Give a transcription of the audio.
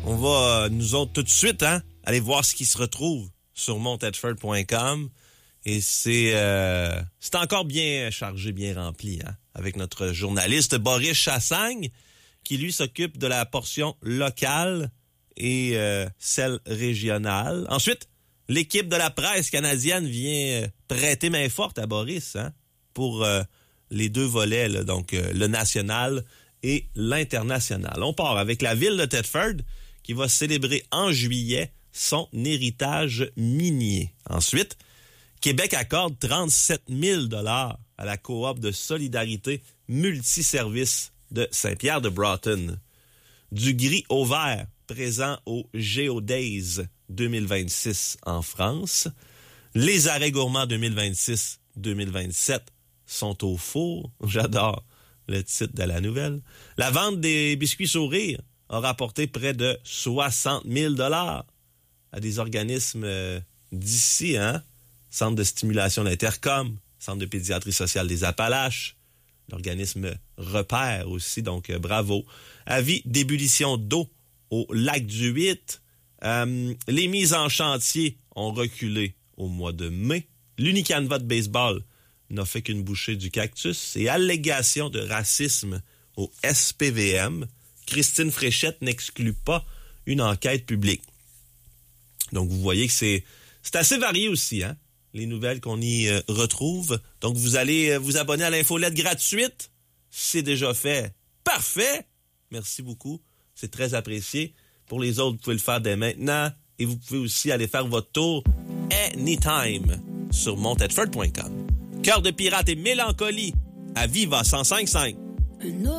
on va, nous autres, tout de suite, aller voir ce qui se retrouve sur monttedford.com. Et c'est encore bien chargé, bien rempli, avec notre journaliste Boris Chassagne, qui, lui, s'occupe de la portion locale et celle régionale. Ensuite, l'équipe de la presse canadienne vient prêter main forte à Boris pour les deux volets, là, donc le national et l'international. On part avec la ville de Thetford qui va célébrer en juillet son héritage minier. Ensuite, Québec accorde 37 000 $ à la coop de solidarité multiservice de Saint-Pierre de Broughton. Du gris au vert présent au GeoDays 2026 en France. Les arrêts gourmands 2026-2027 sont au four. J'adore le titre de la nouvelle. La vente des biscuits sourires a rapporté près de 60 000 $ à des organismes d'ici, Centre de stimulation d'Intercom, Centre de pédiatrie sociale des Appalaches, l'organisme Repère aussi, donc bravo. Avis d'ébullition d'eau au lac du 8. Les mises en chantier ont reculé au mois de mai. L'Unicanva de baseball n'a fait qu'une bouchée du cactus. Et allégation de racisme au SPVM. Christine Fréchette n'exclut pas une enquête publique. Donc, vous voyez que c'est assez varié aussi, les nouvelles qu'on y retrouve. Donc, vous allez vous abonner à l'infolette gratuite. C'est déjà fait. Parfait! Merci beaucoup. C'est très apprécié. Pour les autres, vous pouvez le faire dès maintenant. Et vous pouvez aussi aller faire votre tour anytime sur monttedford.com. Cœur de pirate et mélancolie à Viva 105.5.